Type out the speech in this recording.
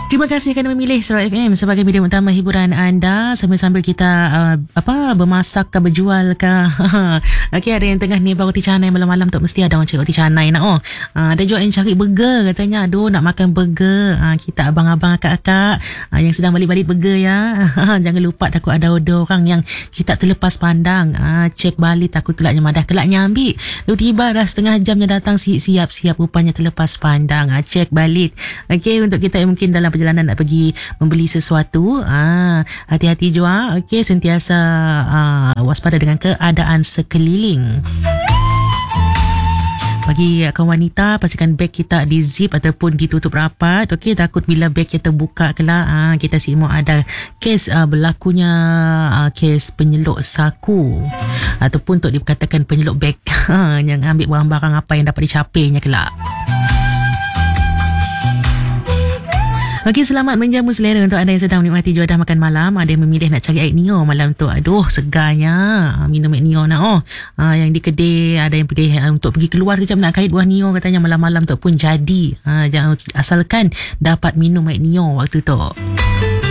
Terima kasih kerana memilih Surau FM sebagai media utama hiburan anda sambil-sambil kita bermasak ke berjual ke. Okey, ada yang tengah ni roti canai malam-malam tu mesti ada orang cari roti canai nak. Ada juga yang cari burger katanya. Aduh, nak makan burger. Kita abang-abang akak-akak yang sedang balik-balik burger ya. Jangan lupa, takut ada orang yang kita terlepas pandang. Cek balik, takut kelaknya madah, kelaknya ambil. Tiba-tiba dah setengah jamnya datang, siap-siap rupanya terlepas pandang. Cek balik. Okey, untuk kita yang mungkin dalam perjalanan nak pergi membeli sesuatu, hati-hati juga. Okey, sentiasa waspada dengan keadaan sekeliling. Bagi kaum wanita, pastikan beg kita di zip ataupun ditutup rapat. Okey, takut bila beg kita buka kelak, kita simak ada kes berlakunya kes penyeluk saku ataupun untuk dikatakan penyeluk beg yang ambil barang-barang apa yang dapat dicapainya kelak. Okey, selamat menjamu selera untuk anda yang sedang menikmati juadah makan malam. Ada yang memilih nak cari air Nio malam tu. Aduh, segarnya minum air Nio nak. Yang di kedai ada yang pilih untuk pergi keluar kejap nak kait buah Nio, katanya malam-malam tu pun jadi. Jangan asalkan dapat minum air Nio waktu tu.